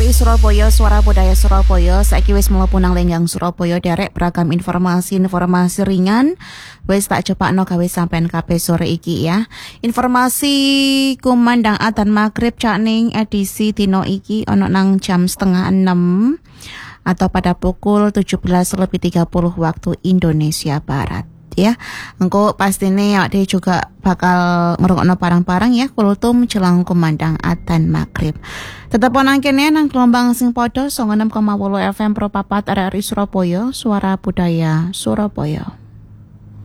RRI Surabaya, Suara Budaya Surabaya. Saiki wis mlebu nang Lenggang Surabaya derek beragam informasi ringan. Wis tak cepakno gawe sampean kabeh sore iki ya. Informasi kumandang adzan maghrib cakning edisi dino iki ono nang jam 5:30 atau pada pukul 17:30 waktu Indonesia Barat. Ya, engko pastine awake juga bakal ngrungokno parang-parang ya kultum jelang kumandang adzan maghrib. Tetep nang kene nang gelombang sing padha 96,8 FM Pro 4 RRI Surabaya, Suara Budaya Surabaya.